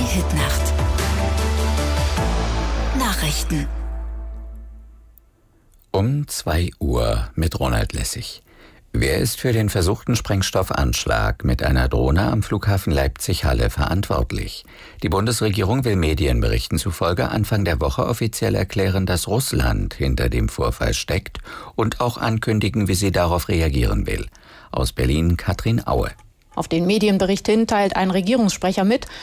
Hitnacht. Nachrichten. Um 2 Uhr mit Ronald Lessig. Wer ist für den versuchten Sprengstoffanschlag mit einer Drohne am Flughafen Leipzig-Halle verantwortlich? Die Bundesregierung will Medienberichten zufolge Anfang der Woche offiziell erklären, dass Russland hinter dem Vorfall steckt und auch ankündigen, wie sie darauf reagieren will. Aus Berlin Katrin Aue. Auf den Medienbericht hin teilt ein Regierungssprecher mit,